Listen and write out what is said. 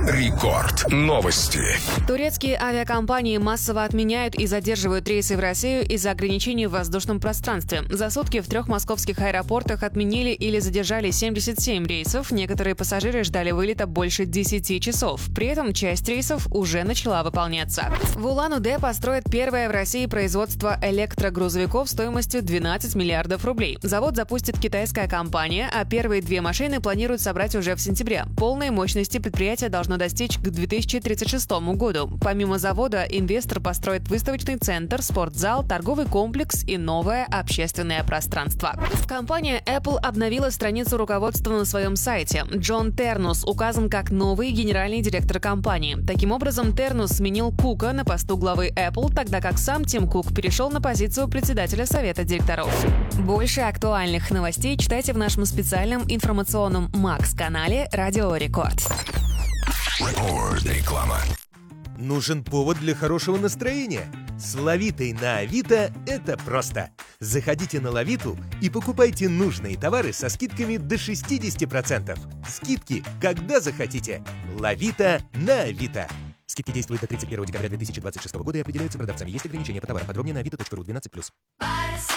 Рекорд. Новости. Турецкие авиакомпании массово отменяют и задерживают рейсы в Россию из-за ограничений в воздушном пространстве. За сутки в 3 московских аэропортах отменили или задержали 77 рейсов. Некоторые пассажиры ждали вылета больше 10 часов. При этом часть рейсов уже начала выполняться. В Улан-Удэ построят первое в России производство электрогрузовиков стоимостью 12 миллиардов рублей. Завод запустит китайская компания, а первые 2 машины планируют собрать уже в сентябре. Полной мощности предприятие должно достичь к 2036 году. Помимо завода, инвестор построит выставочный центр, спортзал, торговый комплекс и новое общественное пространство. Компания Apple обновила страницу руководства на своем сайте. Джон Тернус указан как новый генеральный директор компании. Таким образом, Тернус сменил Кука на посту главы Apple, тогда как сам Тим Кук перешел на позицию председателя совета директоров. Больше актуальных новостей читайте в нашем специальном информационном Макс-канале «Радио Рекорд». Реклама. Нужен повод для хорошего настроения? С Лавитой на Авито это просто. Заходите на Лавиту и покупайте нужные товары со скидками до 60%. Скидки, когда захотите. Лавита на Авито. Скидки действуют до 31 декабря 2026 года и определяются продавцами. Есть ограничения по товарам. Подробнее на avito.ru 12+.